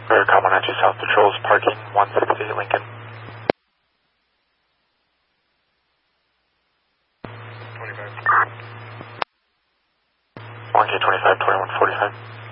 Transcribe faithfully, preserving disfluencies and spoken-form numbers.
Air Comanche South Patrols parking one sixty-eight Lincoln. twenty-five. one K twenty-five, twenty-one forty-five.